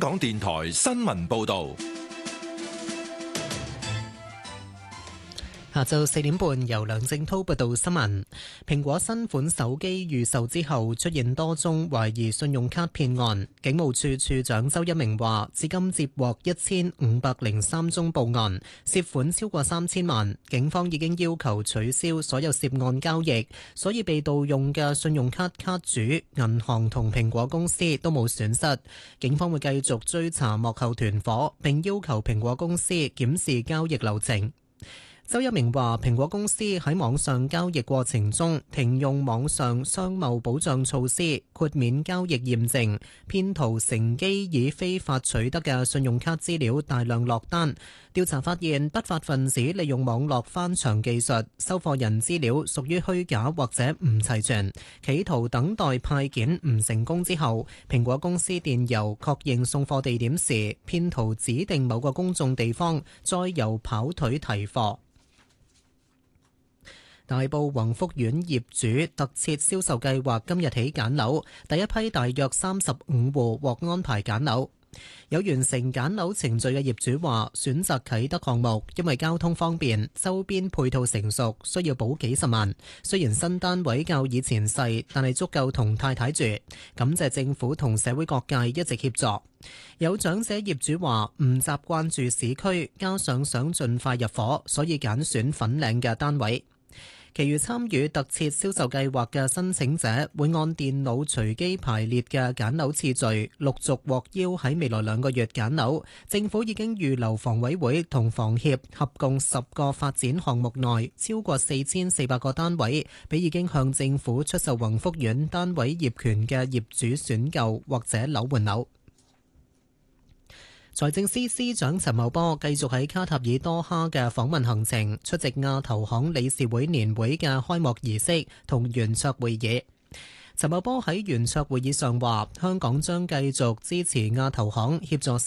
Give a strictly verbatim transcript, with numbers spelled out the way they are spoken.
港電台新聞報道。 下晝四點半，由梁正滔報道新聞。蘋果新款手機預售之後，出現多宗懷疑信用卡騙案。警務處處長周一鳴話，至今接獲一千五百零三宗報案，涉款超過三千萬。警方已經要求取消所有涉案交易，所以被盜用嘅信用卡卡主、銀行同蘋果公司都冇損失。警方會繼續追查幕後團夥，並要求蘋果公司檢視交易流程。周一鳴話，蘋果公司喺網上交易過程中停用網上商貿保障措施，豁免交易驗證，騙徒乘機以非法取得嘅信用卡資料大量落單。調查發現，不法分子利用網絡翻牆技術，收貨人資料屬於虛假或者唔齊全，企圖等待派件唔成功之後，蘋果公司電郵確認送貨地點時，騙徒指定某個公眾地方，再由跑腿提貨。大埔宏福苑業主特設銷售計劃今日起揀樓，第一批大約三十五戶獲安排揀樓。有完成揀樓程序嘅業主話，選擇啟德項目，因為交通方便，周邊配套成熟，需要補幾十萬。雖然新單位較以前細，但係足夠同太太住。感謝政府同社會各界一直協助。有長者業主話唔習慣住市區，加上想盡快入伙，所以揀選粉嶺嘅單位。其餘參與特設銷售計劃嘅申請者會按電腦隨機排列嘅揀樓次序，陸續獲邀喺未來兩個月揀樓。政府已經預留房委會同房協合共十個發展項目內超過四千四百個單位，俾已經向政府出售宏福苑單位業權嘅業主選購或者樓換樓。財政司司長陳茂波繼續喺卡塔爾多哈嘅訪問行程，出席亞投行理事會年會嘅開幕儀式同圓桌會議。陳茂波喺圓桌會議上話，香港將繼續支持亞投行協助